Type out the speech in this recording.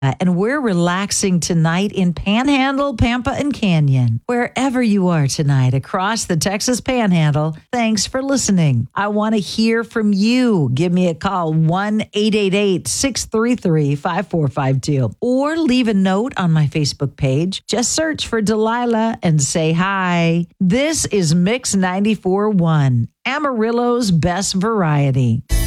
And we're relaxing tonight in Panhandle, Pampa, and Canyon. Wherever you are tonight across the Texas Panhandle, thanks for listening. I want to hear from you. Give me a call, 1-888-633-5452. Or leave a note on my Facebook page. Just search for Delilah and say hi. This is Mix 94.1, Amarillo's best variety.